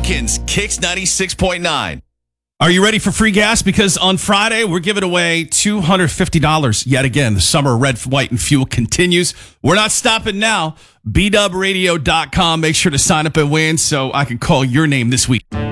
Elkins, Kicks 96.9. Are you ready for free gas? Because on Friday, we're giving away $250 yet again. The summer of red, white, and fuel continues. We're not stopping now. BDubRadio.com. Make sure to sign up and win so I can call your name this week.